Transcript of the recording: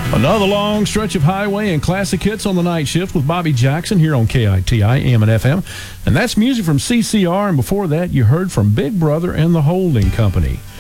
Another long stretch of highway and classic hits on the night shift with Bobby Jackson here on KITI AM and FM. And that's music from CCR, and before that you heard from Big Brother and the Holding Company.